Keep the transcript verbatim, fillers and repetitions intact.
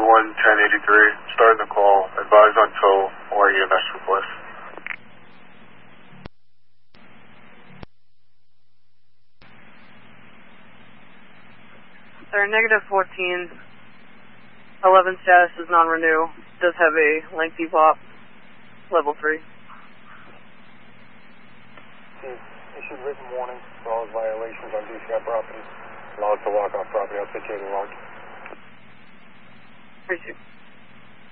one ten eighty-three, starting the call, advise on tow or E M S request. Sir, negative fourteen, eleven status is non-renew, does have a lengthy V O P, level three. Issued written warning for all violations on D C I property. Allowed to walk off property, I'll take care of the log. Appreciate it.